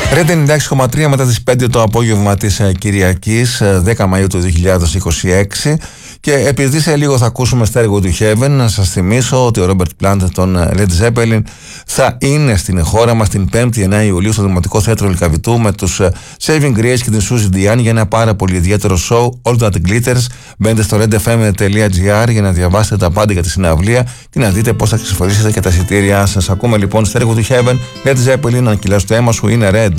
Red 96,3 μετά τις 5 το απόγευμα της Κυριακής 10 Μαΐου του 2026. Και επειδή σε λίγο θα ακούσουμε Stairway to Heaven, να σας θυμίσω ότι ο Robert Plant των Led Zeppelin θα είναι στην χώρα μας την 5η 9 Ιουλίου στο Δημοτικό Θέατρο Λυκαβητού με τους Saving Grace και την Suzy Diane για ένα πάρα πολύ ιδιαίτερο show. All That Glitters. Μπαίνετε στο redfm.gr για να διαβάσετε τα πάντα για τη συναυλία και να δείτε πώς θα εξασφαλίσετε και τα εισιτήριά σας. Ακούμε λοιπόν Stairway to Heaven, Led Zeppelin, αν κυλάς το αίμα σου είναι Red.